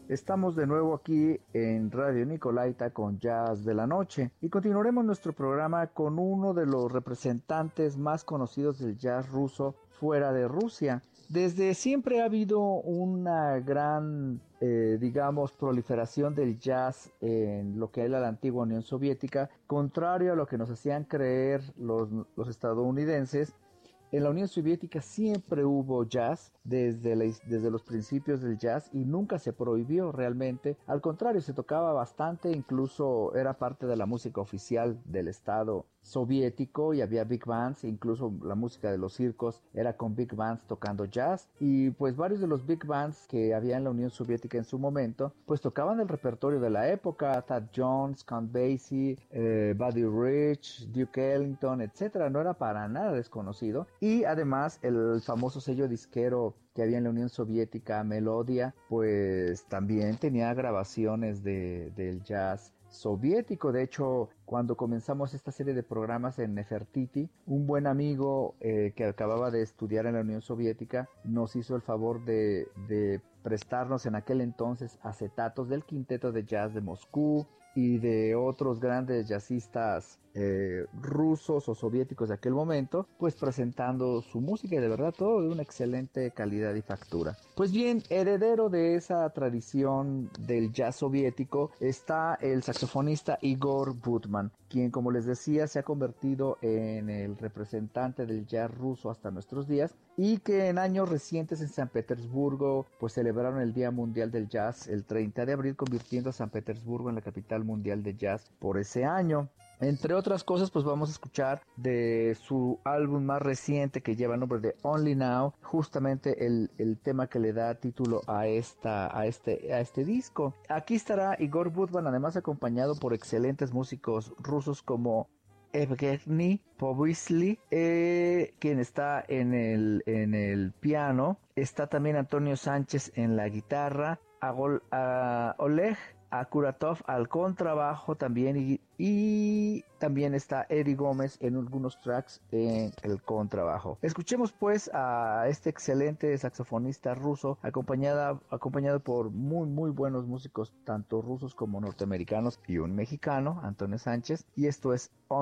Estamos de nuevo aquí en Radio Nicolaita con Jazz de la Noche y continuaremos nuestro programa con uno de los representantes más conocidos del jazz ruso fuera de Rusia. Desde siempre ha habido una gran, digamos, proliferación del jazz en lo que era la antigua Unión Soviética, contrario a lo que nos hacían creer los estadounidenses. En la Unión Soviética siempre hubo jazz desde los principios del jazz y nunca se prohibió realmente. Al contrario, se tocaba bastante, incluso era parte de la música oficial del Estado soviético y había big bands, incluso la música de los circos era con big bands tocando jazz y pues varios de los big bands que había en la Unión Soviética en su momento pues tocaban el repertorio de la época, Thad Jones, Count Basie, Buddy Rich, Duke Ellington, etcétera. No era para nada desconocido y además el famoso sello disquero que había en la Unión Soviética, Melodia, pues también tenía grabaciones del jazz soviético. De hecho, cuando comenzamos esta serie de programas en Nefertiti, un buen amigo que acababa de estudiar en la Unión Soviética nos hizo el favor de prestarnos en aquel entonces acetatos del quinteto de jazz de Moscú y de otros grandes jazzistas rusos o soviéticos de aquel momento, pues presentando su música y de verdad todo de una excelente calidad y factura. Pues bien, heredero de esa tradición del jazz soviético está el saxofonista Igor Budman, quien, como les decía, se ha convertido en el representante del jazz ruso hasta nuestros días y que en años recientes en San Petersburgo pues celebraron el Día Mundial del Jazz el 30 de abril, convirtiendo a San Petersburgo en la capital mundial de jazz por ese año. Entre otras cosas, pues vamos a escuchar de su álbum más reciente que lleva el nombre de Only Now, justamente el tema que le da título a este disco. Aquí estará Igor Budman, además acompañado por excelentes músicos rusos como Evgeny Povysly, quien está en el piano. Está también Antonio Sánchez en la guitarra, Oleg Akuratov al contrabajo también y también está Eddie Gómez en algunos tracks en el contrabajo. Escuchemos pues a este excelente saxofonista ruso acompañado por muy buenos músicos tanto rusos como norteamericanos y un mexicano, Antonio Sánchez, y esto es